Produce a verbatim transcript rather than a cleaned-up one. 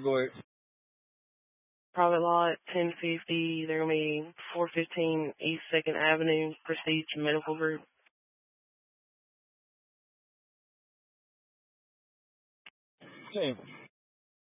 Go ahead. Private lot, ten fifty. They're going to be four fifteen East second Avenue, Prestige Medical Group. Okay.